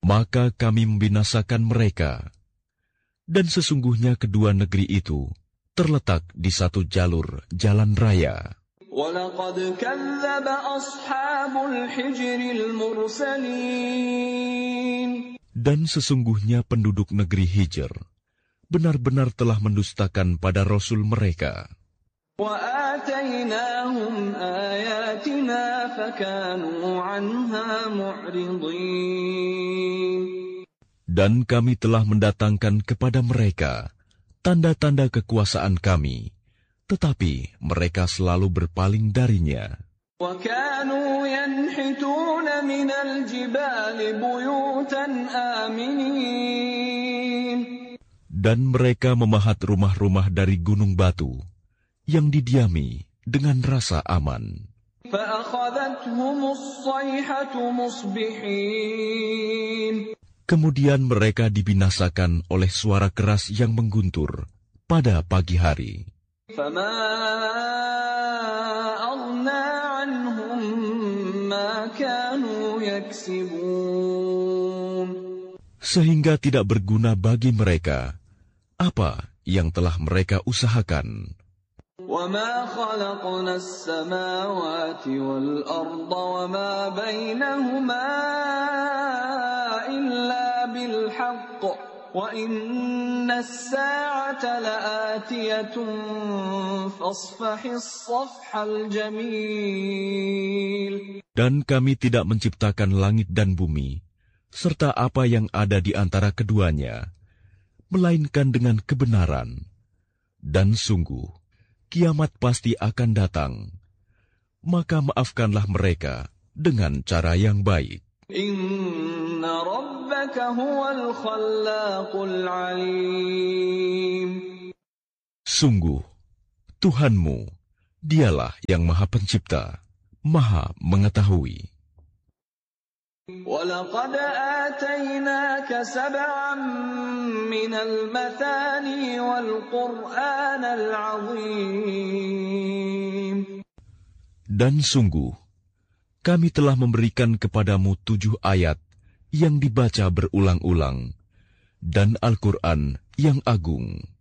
maka kami membinasakan mereka. Dan sesungguhnya kedua negeri itu terletak di satu jalur jalan raya. وَلَقَدْ كَذَّبَ أَصْحَابُ الْحِجْرِ الْمُرْسَلِينَ. Dan sesungguhnya penduduk negeri Hijr benar-benar telah mendustakan pada Rasul mereka. وَآتَيْنَاهُمْ آيَاتِنَا فَكَانُوا عَنْهَا مُعْرِضِينَ. Dan kami telah mendatangkan kepada mereka tanda-tanda kekuasaan kami, tetapi mereka selalu berpaling darinya. وَكَانُوا يَنْحِتُونَ مِنَ الْجِبَالِ بُيُوتًا آمِنِينَ. Dan mereka memahat rumah-rumah dari gunung batu yang didiami dengan rasa aman. فَأَخَذَتْهُمُ الصَّيْحَةُ مُصْبِحِينَ. Kemudian mereka dibinasakan oleh suara keras yang mengguntur pada pagi hari. فَمَا أَغْنَى عَنْهُمْ مَا كَانُوا يَكْسِبُونَ. Sehingga tidak berguna bagi mereka apa yang telah mereka usahakan. وَمَا خَلَقْنَا السَّمَاوَاتِ وَالْأَرْضَ وَمَا بَيْنَهُمَا إِلَّا بِالْحَقِّ وَإِنَّ السَّاعَةَ لَآتِيَةٌ فَاصْفَحِ الصَّفْحَ الْجَمِيلَ. Dan kami tidak menciptakan langit dan bumi, serta apa yang ada di antara keduanya, melainkan dengan kebenaran. Dan sungguh, kiamat pasti akan datang. Maka maafkanlah mereka dengan cara yang baik. Inna rabbaka huwal khallaqul alim. Sungguh, Tuhanmu, dialah yang Maha Pencipta, Maha Mengetahui. وَلَقَدْ آتَيْنَاكَ سَبْعًا مِنَ الْمَثَانِي وَالْقُرْآنَ الْعَظِيمَ. Dan sungguh, kami telah memberikan kepadamu 7 ayat yang dibaca berulang-ulang, dan Al-Quran yang agung.